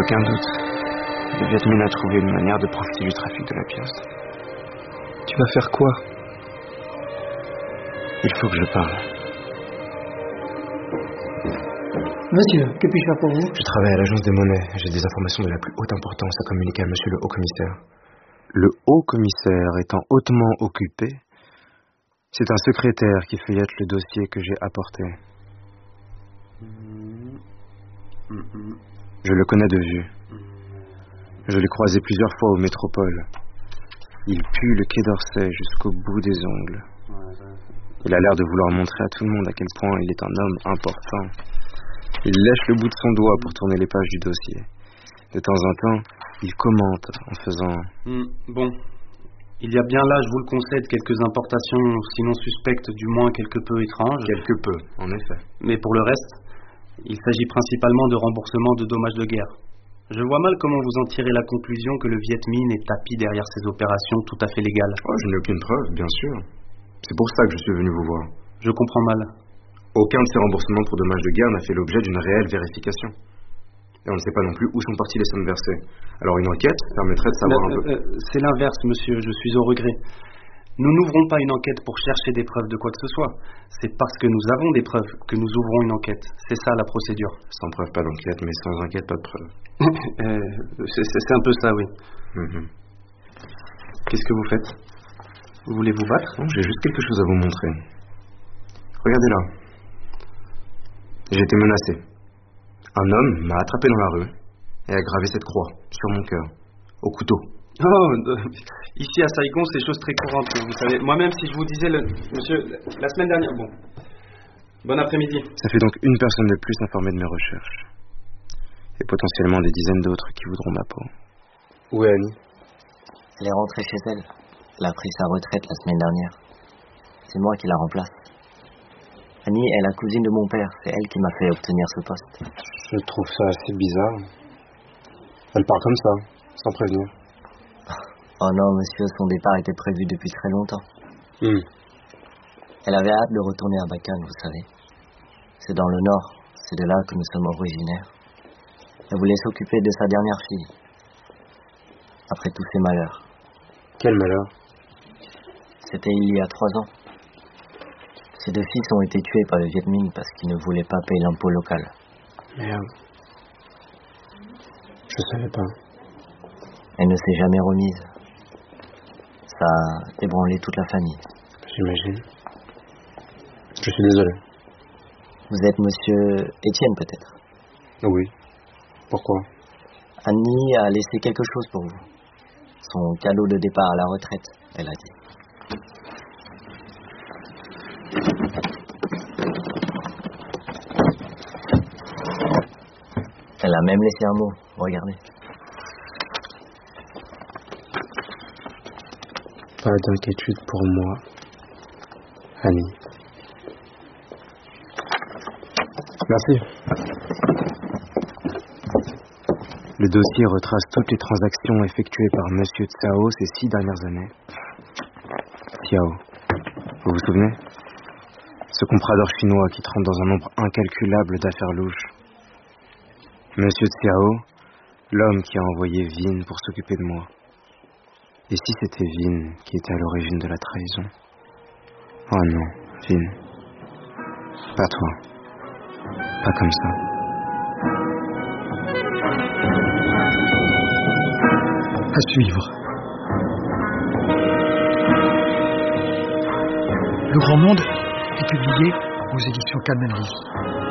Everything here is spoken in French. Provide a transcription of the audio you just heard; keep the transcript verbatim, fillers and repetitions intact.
aucun doute. Le Viet Minh a trouvé une manière de profiter du trafic de la pièce. Tu vas faire quoi? Il faut que je parle. Monsieur, que puis-je faire pour vous? Je travaille à l'agence des monnaies. J'ai des informations de la plus haute importance à communiquer à monsieur le haut-commissaire. Le haut-commissaire étant hautement occupé, c'est un secrétaire qui feuillette le dossier que j'ai apporté. Je le connais de vue. Je l'ai croisé plusieurs fois au métropole. Il pue le Quai d'Orsay jusqu'au bout des ongles. Il a l'air de vouloir montrer à tout le monde à quel point il est un homme important. Il lèche le bout de son doigt pour tourner les pages du dossier. De temps en temps, il commente en faisant... Mmh, bon, il y a bien là, je vous le concède, quelques importations, sinon suspectes, du moins quelque peu étranges. Quelque peu, en effet. Mais pour le reste, il s'agit principalement de remboursement de dommages de guerre. Je vois mal comment vous en tirez la conclusion que le Viet Minh est tapis derrière ces opérations tout à fait légales. Oh, je n'ai aucune preuve, bien sûr. C'est pour ça que je suis venu vous voir. Je comprends mal. Aucun de ces remboursements pour dommages de guerre n'a fait l'objet d'une réelle vérification. Et on ne sait pas non plus où sont parties les sommes versées. Alors une enquête permettrait de savoir Mais, un peu... Euh, c'est l'inverse, monsieur, je suis au regret. Nous n'ouvrons pas une enquête pour chercher des preuves de quoi que ce soit. C'est parce que nous avons des preuves que nous ouvrons une enquête. C'est ça la procédure. Sans preuve, pas d'enquête, mais sans enquête, pas de preuve. euh, c'est, c'est un peu ça, oui. Mm-hmm. Qu'est-ce que vous faites? Vous voulez vous battre? Non, j'ai juste quelque chose à vous montrer. Regardez là. J'ai été menacé. Un homme m'a attrapé dans la rue et a gravé cette croix sur mon cœur, au couteau. Oh, ici à Saigon, c'est chose très courante, vous savez. Moi-même, si je vous disais, le, monsieur, la semaine dernière... Bon. Bon après-midi. Ça fait donc une personne de plus informée de mes recherches. Et potentiellement des dizaines d'autres qui voudront ma peau. Où est Annie? Elle est rentrée chez elle. Elle a pris sa retraite la semaine dernière. C'est moi qui la remplace. Annie est la cousine de mon père. C'est elle qui m'a fait obtenir ce poste. Je trouve ça assez bizarre. Elle part comme ça, sans prévenir. Oh non, monsieur, son départ était prévu depuis très longtemps. Mm. Elle avait hâte de retourner à Bacan, vous savez. C'est dans le nord, c'est de là que nous sommes originaires. Elle voulait s'occuper de sa dernière fille. Après tous ces malheurs. Quel malheur? C'était il y a trois ans. Ses deux fils ont été tués par le Viet Minh parce qu'ils ne voulaient pas payer l'impôt local. Merde. Je savais pas. Elle ne s'est jamais remise. Ça a ébranlé toute la famille. J'imagine. Je suis désolé. Vous êtes monsieur Étienne, peut-être? Oui. Pourquoi? Annie a laissé quelque chose pour vous. Son cadeau de départ à la retraite, elle a dit. Elle a même laissé un mot, regardez. Pas d'inquiétude pour moi, Annie. Merci. Le dossier retrace toutes les transactions effectuées par Monsieur Tsao ces six dernières années. Xiao, vous vous souvenez? Ce comprador chinois qui trempe dans un nombre incalculable d'affaires louches. Monsieur Xiao, l'homme qui a envoyé Vin pour s'occuper de moi. Et si c'était Vin qui était à l'origine de la trahison? Oh non, Vin. Pas toi. Pas comme ça. À suivre. Le Grand Monde est publié aux éditions Calmanly.